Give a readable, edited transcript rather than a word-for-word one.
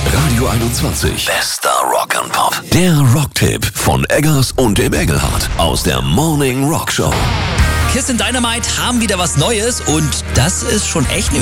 Radio 21. Bester Rock and Pop. Der Rocktipp von Eggers und dem Engelhardt aus der Morning Rock Show. Kiss and Dynamite haben wieder was Neues und das ist schon echt eine